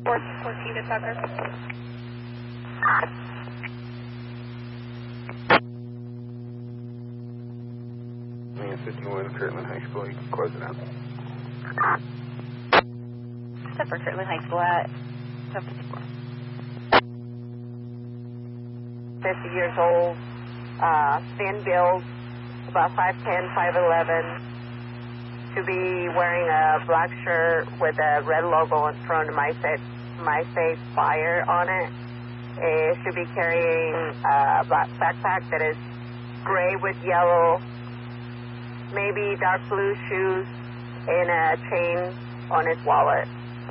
14 to Tucker. 51 Kirtland High School, you can close it out. Step for Kirtland High School at 754. 50 years old, thin build, about 5'10", 5'11", to be wearing a black shirt with a red logo in front of MySpace Fire on it. It should be carrying a black backpack that is gray with yellow, maybe dark blue shoes, and a chain on his wallet.